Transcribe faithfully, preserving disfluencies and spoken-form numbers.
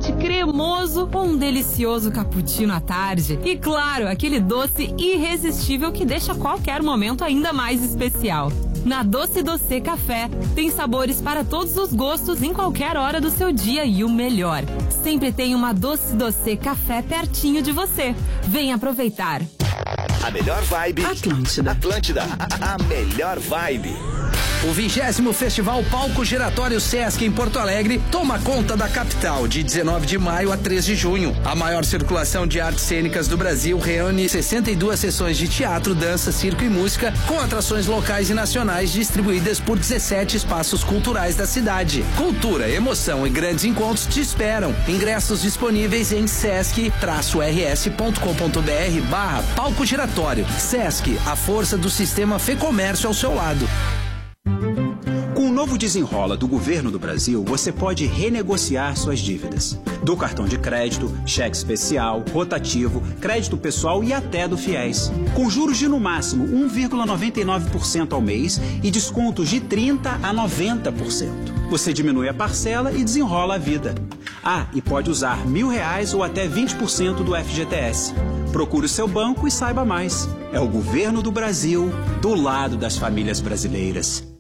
quente, cremoso ou um delicioso cappuccino à tarde. E claro, aquele doce irresistível que deixa qualquer momento ainda mais especial. Na Doce Doce Café tem sabores para todos os gostos em qualquer hora do seu dia e o melhor, sempre tem uma Doce Doce Café pertinho de você. Vem aproveitar. A melhor vibe. Atlântida. Atlântida. A, a melhor vibe. O vigésimo Festival Palco Giratório Sesc em Porto Alegre toma conta da capital de dezenove de maio a três de junho. A maior circulação de artes cênicas do Brasil reúne sessenta e duas sessões de teatro, dança, circo e música, com atrações locais e nacionais distribuídas por dezessete espaços culturais da cidade. Cultura, emoção e grandes encontros te esperam. Ingressos disponíveis em sesc r s ponto com ponto b r barra Palco Giratório. Sesc, a força do sistema Fê Comércio ao seu lado. Com o novo Desenrola do Governo do Brasil, você pode renegociar suas dívidas. Do cartão de crédito, cheque especial, rotativo, crédito pessoal e até do Fiéis. Com juros de no máximo um vírgula noventa e nove por cento ao mês e descontos de trinta por cento a noventa por cento. Você diminui a parcela e desenrola a vida. Ah, e pode usar mil reais ou até vinte por cento do F G T S. Procure o seu banco e saiba mais. É o Governo do Brasil, do lado das famílias brasileiras.